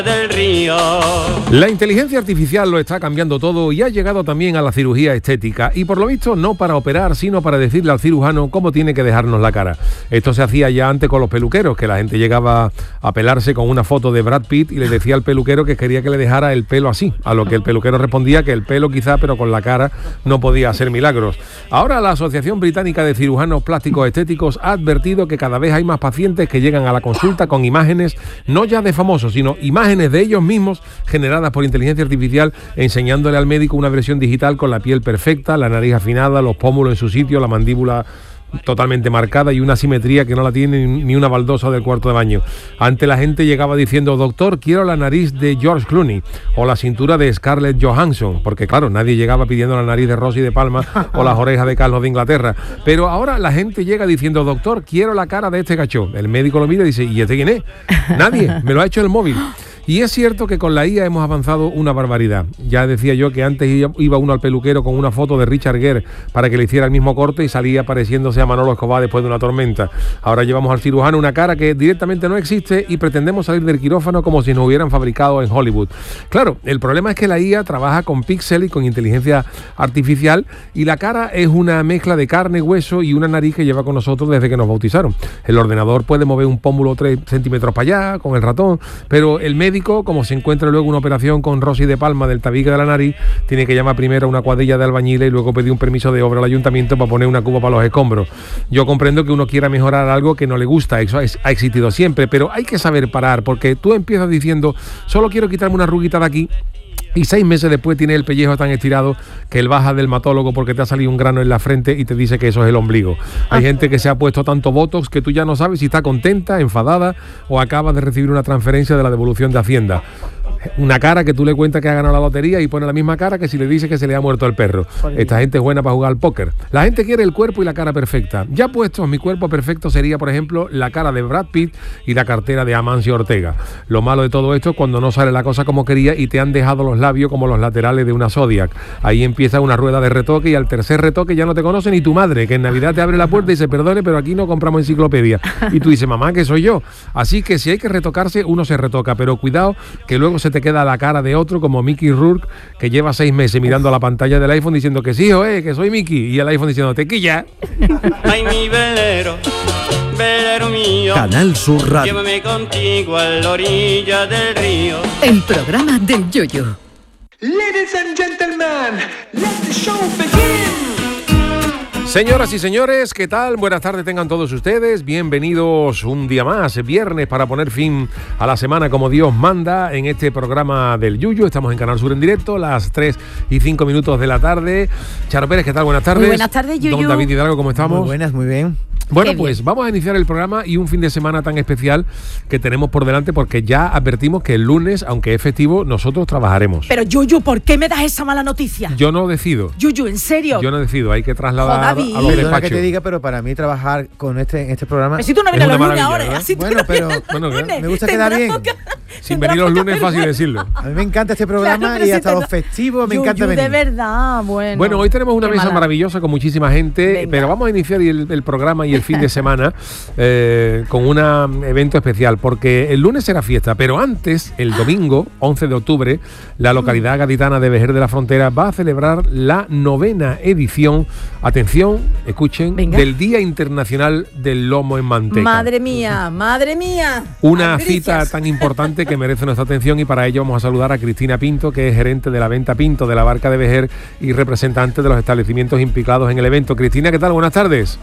del río. La inteligencia artificial lo está cambiando todo y ha llegado también a la cirugía estética, y por lo visto no para operar, sino para decirle al cirujano cómo tiene que dejarnos la cara. Esto se hacía ya antes con los peluqueros, que la gente llegaba a pelarse con una foto de Brad Pitt y le decía al peluquero que quería que le dejara el pelo así, a lo que el peluquero respondía que el pelo quizá, pero con la cara no podía hacer milagros. Ahora la Asociación Británica de Cirujanos Plásticos Estéticos ha advertido que cada vez hay más pacientes que llegan a la consulta con imágenes no ya de famosos, sino imágenes de ellos mismos generadas por inteligencia artificial, enseñándole al médico una versión digital con la piel perfecta, la nariz afinada, los pómulos en su sitio, la mandíbula totalmente marcada y una simetría que no la tiene ni una baldosa del cuarto de baño. Antes la gente llegaba diciendo: doctor, quiero la nariz de George Clooney o la cintura de Scarlett Johansson, porque claro, nadie llegaba pidiendo la nariz de Rosy de Palma o las orejas de Carlos de Inglaterra. Pero ahora la gente llega diciendo: doctor, quiero la cara de este gacho. El médico lo mira y dice: ¿y este quién es? Nadie, me lo ha hecho el móvil. Y es cierto que con la IA hemos avanzado una barbaridad. Ya decía yo que antes iba uno al peluquero con una foto de Richard Gere para que le hiciera el mismo corte y salía pareciéndose a Manolo Escobar después de una tormenta. Ahora llevamos al cirujano una cara que directamente no existe y pretendemos salir del quirófano como si nos hubieran fabricado en Hollywood. Claro, el problema es que la IA trabaja con píxeles y con inteligencia artificial, y la cara es una mezcla de carne, hueso y una nariz que lleva con nosotros desde que nos bautizaron. El ordenador puede mover un pómulo 3 centímetros para allá con el ratón, pero el médico, como se encuentra luego una operación con Rosy de Palma del tabique de la nariz, tiene que llamar primero a una cuadrilla de albañiles y luego pedir un permiso de obra al ayuntamiento para poner una cuba para los escombros. Yo comprendo que uno quiera mejorar algo que no le gusta, eso ha existido siempre, pero hay que saber parar, porque tú empiezas diciendo: solo quiero quitarme una ruguita de aquí, y 6 meses después tiene el pellejo tan estirado que él baja del dermatólogo porque te ha salido un grano en la frente y te dice que eso es el ombligo. Hay gente que se ha puesto tanto botox que tú ya no sabes si está contenta, enfadada o acaba de recibir una transferencia de la devolución de Hacienda. Una cara que tú le cuentas que ha ganado la lotería y pone la misma cara que si le dices que se le ha muerto el perro. Esta gente es buena para jugar al póker. La gente quiere el cuerpo y la cara perfecta. Ya puestos, mi cuerpo perfecto sería, por ejemplo, la cara de Brad Pitt y la cartera de Amancio Ortega. Lo malo de todo esto es cuando no sale la cosa como quería y te han dejado los labios como los laterales de una Zodiac. Ahí empieza una rueda de retoque y al tercer retoque ya no te conoce ni tu madre, que en Navidad te abre la puerta y dice: perdone, pero aquí no compramos enciclopedia. Y tú dices: mamá, que soy yo. Así que si hay que retocarse, uno se retoca, pero cuidado que luego se te queda la cara de otro, como Mickey Rourke, que lleva 6 meses mirando a la pantalla del iPhone diciendo que sí, que soy Mickey, y el iPhone diciendo: te quilla. Ay, mi velero, velero mío, Canal Sur Radio. llévame contigo a la orilla del río. El programa del Yoyo. Ladies and gentlemen, let the show begin. Señoras y señores, ¿qué tal? Buenas tardes tengan todos ustedes. Bienvenidos un día más, viernes, para poner fin a la semana como Dios manda en este programa del Yuyu. Estamos en Canal Sur en directo, las 3:05 de la tarde. Charo Pérez, ¿qué tal? Buenas tardes. Muy buenas tardes, Yuyu. Don David Hidalgo, ¿cómo estamos? Muy buenas, muy bien. Bueno, pues vamos a iniciar el programa y un fin de semana tan especial que tenemos por delante, porque ya advertimos que el lunes, aunque es festivo, nosotros trabajaremos. Pero Yuyu, ¿por qué me das esa mala noticia? Yo no decido. Yuyu, ¿en serio? Yo no decido, hay que trasladar a los Perdona despachos. que te diga, pero para mí trabajar con en este programa... Pero si tú no vienes Es los una lunes maravilla, ahora, ¿verdad? así tú Bueno, no pero- vienes los bueno, lunes. me gusta Tendrás quedar bien. Sin venir los lunes es fácil decirlo. A mí me encanta este programa Claro, pero y si hasta te- los festivos me Yuyu, encanta venir. de verdad, bueno. Bueno, hoy tenemos una Qué mesa mala. maravillosa con muchísima gente, Venga. pero vamos a iniciar el programa y el fin de semana con un evento especial, porque el lunes será fiesta, pero antes, el domingo, 11 de octubre, la localidad gaditana de Vejer de la Frontera va a celebrar la 9ª edición, atención, escuchen, Venga. del Día Internacional del Lomo en Manteca. Madre mía, madre mía. Una Albricias. cita tan importante que merece nuestra atención, y para ello vamos a saludar a Cristina Pinto, que es gerente de la venta Pinto de la Barca de Vejer y representante de los establecimientos implicados en el evento. Cristina, ¿qué tal? Buenas tardes.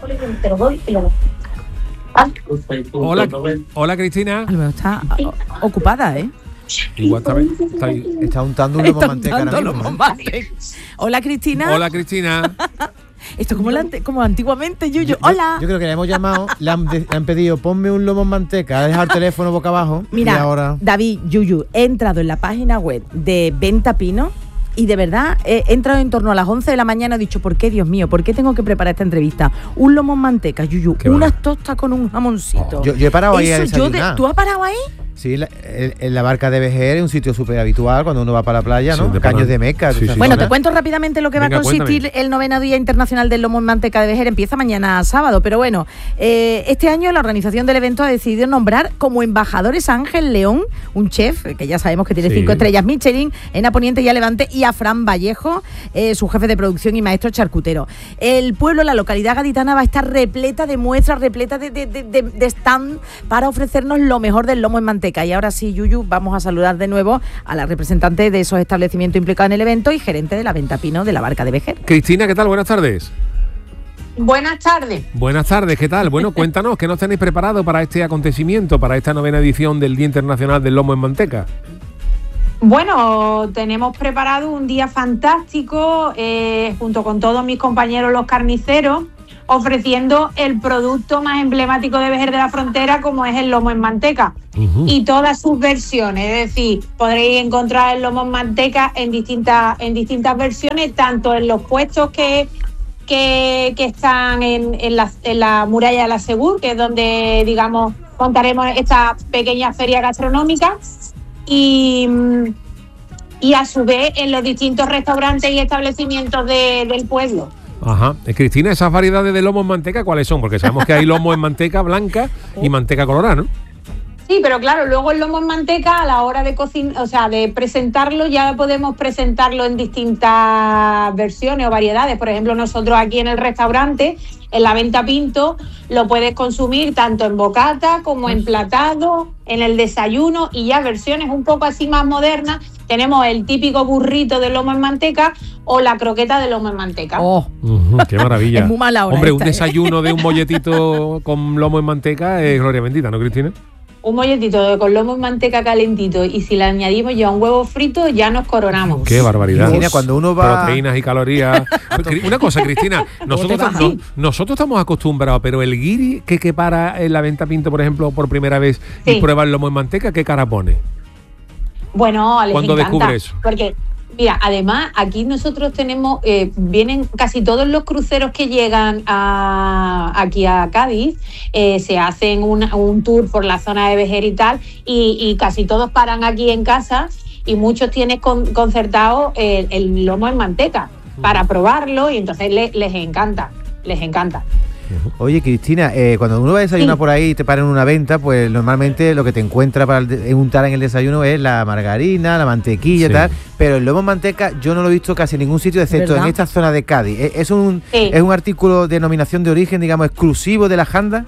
Hola Cristina. A lo mejor está ocupada, ¿eh? Igual está ahí. Está untando un lomo Está manteca ahora untando mismo, lomo ¿eh? manteca. Hola, Cristina. Hola Cristina. Esto es como antiguamente, Yuyu. Yo Hola. creo que le hemos llamado, le han pedido: ponme un lomo en manteca, ha dejado el teléfono boca abajo. Mira, y ahora... David, Yuyu, he entrado en la página web de Venta Pino y de verdad he entrado en torno a las 11 de la mañana. He dicho: ¿por qué, Dios mío? ¿Por qué tengo que preparar esta entrevista? Un lomo en manteca, Yuyu, Qué unas bueno. tostas con un jamoncito. Yo he parado ahí a Eso, desayunar. ¿tú has parado ahí? Sí, la barca de Vejer es un sitio súper habitual cuando uno va para la playa, ¿no? Sí, Caños de Meca. Sí, sí. Bueno, te cuento rápidamente lo que Venga, va a consistir el 9º Día Internacional del Lomo en Manteca de Vejer. Empieza mañana sábado, pero bueno, este año la organización del evento ha decidido nombrar como embajadores a Ángel León, un chef que ya sabemos que tiene 5 estrellas Michelin en A Poniente y a Levante, y a Fran Vallejo, su jefe de producción y maestro charcutero. El pueblo, la localidad gaditana, va a estar repleta de muestras, repleta de stand para ofrecernos lo mejor del lomo en manteca. Y ahora sí, Yuyu, vamos a saludar de nuevo a la representante de esos establecimientos implicados en el evento y gerente de la Venta Pino de la Barca de Vejer. Cristina, ¿qué tal? Buenas tardes. Buenas tardes. Buenas tardes, ¿qué tal? Bueno, cuéntanos, ¿qué nos tenéis preparado para este acontecimiento, para esta 9ª edición del Día Internacional del Lomo en Manteca? Bueno, tenemos preparado un día fantástico junto con todos mis compañeros los carniceros, ofreciendo el producto más emblemático de Vejer de la Frontera, como es el lomo en manteca. Y todas sus versiones, es decir, podréis encontrar el lomo en manteca en distintas versiones, tanto en los puestos que están en la muralla de la Segur, que es donde, digamos, montaremos esta pequeña feria gastronómica, y a su vez en los distintos restaurantes y establecimientos del pueblo. Ajá. Cristina, ¿esas variedades de lomo en manteca cuáles son? Porque sabemos que hay lomo en manteca blanca y manteca colorada, ¿no? Sí, pero claro, luego el lomo en manteca, a la hora de cocinar, o sea, de presentarlo, ya podemos presentarlo en distintas versiones o variedades. Por ejemplo, nosotros aquí en el restaurante, en la Venta Pinto, lo puedes consumir tanto en bocata como emplatado, en el desayuno, y ya versiones un poco así más modernas. Tenemos el típico burrito de lomo en manteca o la croqueta de lomo en manteca. ¡Oh! ¡Qué maravilla! Es muy mala hora. Hombre, un desayuno de un molletito con lomo en manteca es gloria bendita, ¿no, Cristina? Un molletito con lomo en manteca calentito, y si le añadimos ya un huevo frito, ya nos coronamos. ¡Qué barbaridad! Cristina, cuando uno va... Proteínas y calorías. Una cosa, Cristina, nosotros estamos acostumbrados, pero el guiri que para en la Venta Pinto, por ejemplo, por primera vez y prueba el lomo en manteca, ¿qué cara pone? Bueno, les ¿Cuándo encanta, descubre eso? porque mira, además aquí nosotros tenemos, vienen casi todos los cruceros que llegan aquí a Cádiz, se hacen un tour por la zona de Vejer y tal, y casi todos paran aquí en casa, y muchos tienen concertado el lomo en manteca para probarlo, y entonces les encanta. Oye, Cristina, cuando uno va a desayunar por ahí y te paran en una venta, pues normalmente lo que te encuentra para untar en el desayuno es la margarina, la mantequilla y tal, pero el lomo en manteca yo no lo he visto casi en ningún sitio, excepto en esta zona de Cádiz. ¿Es un artículo de denominación de origen, digamos, exclusivo de la Janda?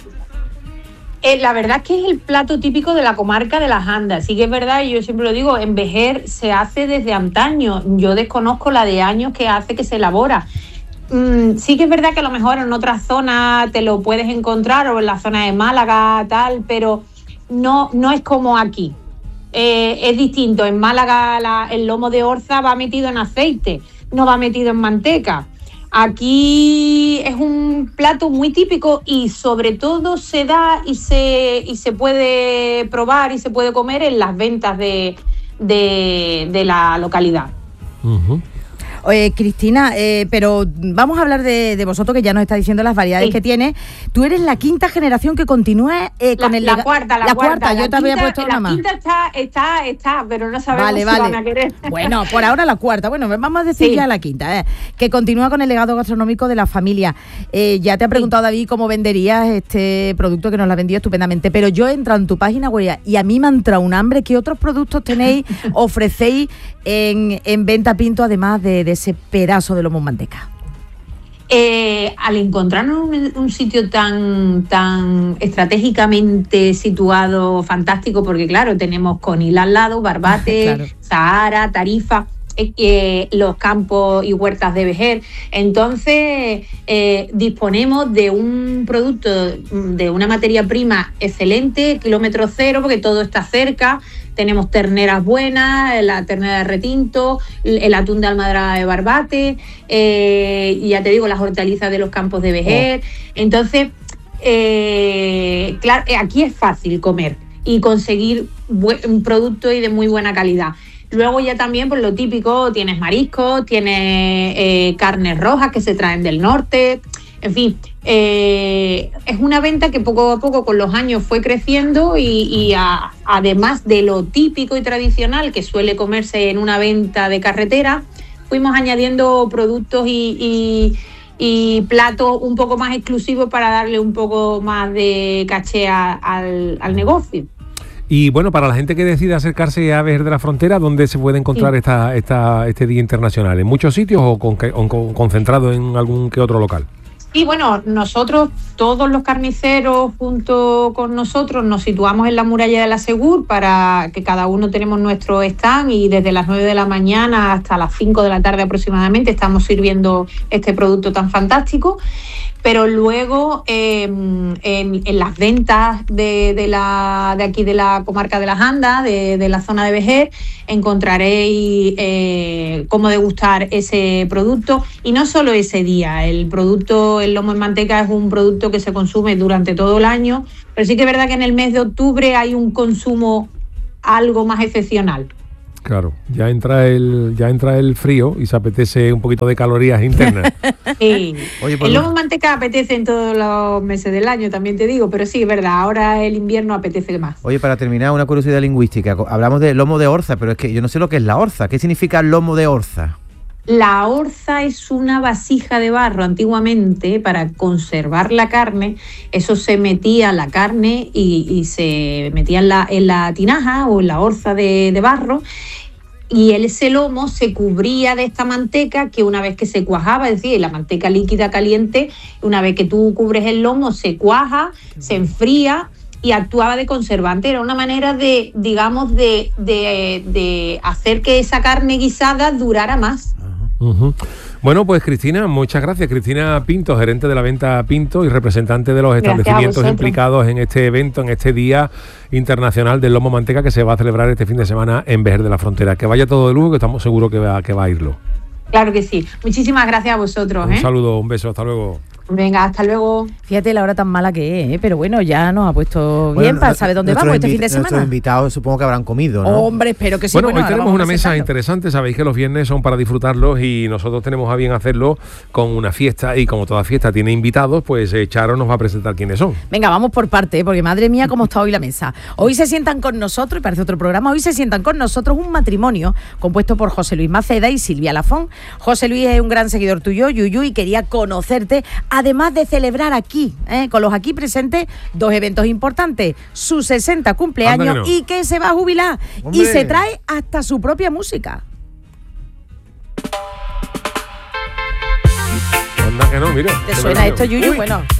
La verdad es que es el plato típico de la comarca de las Andas. Sí que es verdad, y yo siempre lo digo, en Vejer se hace desde antaño. Yo desconozco la de años que hace que se elabora. Sí que es verdad que a lo mejor en otras zonas te lo puedes encontrar, o en la zona de Málaga, tal, pero no es como aquí. Es distinto. En Málaga el lomo de orza va metido en aceite, no va metido en manteca. Aquí es un plato muy típico, y sobre todo se da y se puede probar y se puede comer en las ventas de la localidad. Cristina, pero vamos a hablar de vosotros, que ya nos está diciendo las variedades que tiene. Tú eres la quinta generación que continúa con el la cuarta. Yo te había puesto una más. La quinta está, pero no sabemos si van a querer. Bueno, por ahora la cuarta. Bueno, vamos a decir ya la quinta, que continúa con el legado gastronómico de la familia. Ya te ha preguntado David cómo venderías este producto, que nos lo ha vendido estupendamente, pero yo he entrado en tu página web y a mí me ha entrado un hambre. ¿Qué otros productos ofrecéis en Venta Pinto, además de ese pedazo de lomo en manteca? Al encontrarnos un sitio tan estratégicamente situado, fantástico, porque claro, tenemos Conil al lado, Barbate, Zahara, Tarifa, los campos y huertas de Vejer. Entonces disponemos de un producto, de una materia prima excelente, kilómetro cero, porque todo está cerca. Tenemos terneras buenas, la ternera de retinto, el atún de almadraba de Barbate, y ya te digo, las hortalizas de los campos de Vejer. Entonces, claro, aquí es fácil comer y conseguir un producto y de muy buena calidad. Luego ya también, por lo típico, tienes mariscos, tienes carnes rojas que se traen del norte. En fin, es una venta que poco a poco con los años fue creciendo y además de lo típico y tradicional que suele comerse en una venta de carretera, fuimos añadiendo productos y platos un poco más exclusivos para darle un poco más de caché al negocio. Y bueno, para la gente que decida acercarse a Vejer de la Frontera, ¿dónde se puede encontrar este Día Internacional? ¿En muchos sitios o concentrado en algún que otro local? Y bueno, nosotros, todos los carniceros junto con nosotros, nos situamos en la muralla de la Segur para que cada uno tenemos nuestro stand y desde las 9 de la mañana hasta las 5 de la tarde aproximadamente estamos sirviendo este producto tan fantástico. Pero luego en las ventas de aquí de la comarca de las Andas, de la zona de Vejer, encontraréis cómo degustar ese producto. Y no solo ese día, el lomo en manteca es un producto que se consume durante todo el año, pero sí que es verdad que en el mes de octubre hay un consumo algo más excepcional. Claro, ya entra el frío y se apetece un poquito de calorías internas. Sí. Oye, el lomo en manteca apetece en todos los meses del año, también te digo, pero sí, es verdad, ahora el invierno apetece más. Oye, para terminar, una curiosidad lingüística. Hablamos de lomo de orza, pero es que yo no sé lo que es la orza. ¿Qué significa lomo de orza? La orza es una vasija de barro antiguamente para conservar la carne. Eso se metía la carne y se metía en la tinaja o en la orza de barro. Y ese lomo se cubría de esta manteca que una vez que se cuajaba, es decir, la manteca líquida caliente, una vez que tú cubres el lomo se cuaja, se enfría y actuaba de conservante. Era una manera de, digamos, de hacer que esa carne guisada durara más. Uh-huh. Bueno, pues Cristina, muchas gracias. Cristina Pinto, gerente de la venta Pinto y representante de los establecimientos implicados en este evento, en este Día Internacional del Lomo Manteca que se va a celebrar este fin de semana en Vejer de la Frontera. Que vaya todo de lujo, que estamos seguros que va a irlo. Claro que sí. Muchísimas gracias a vosotros. Un saludo, un beso, hasta luego. Venga, hasta luego. Fíjate la hora tan mala que es, pero bueno, ya nos ha puesto bien para saber dónde vamos este fin de semana. Nuestros invitados supongo que habrán comido, ¿no? Hombre, espero que sí. Bueno, hoy tenemos una mesa interesante, sabéis que los viernes son para disfrutarlos y nosotros tenemos a bien hacerlo con una fiesta y como toda fiesta tiene invitados, pues Charo nos va a presentar quiénes son. Venga, vamos por parte, porque madre mía cómo está hoy la mesa. Hoy se sientan con nosotros, y parece otro programa, hoy se sientan con nosotros un matrimonio compuesto por José Luis Maceda y Silvia Lafón. José Luis es un gran seguidor tuyo, Yuyu, y quería conocerte, además de celebrar aquí, con los aquí presentes, dos eventos importantes, su 60 cumpleaños y que se va a jubilar. ¡Hombre! Y se trae hasta su propia música. Anda que no, mira. ¿Te suena esto, Yuyu? Uy. Bueno.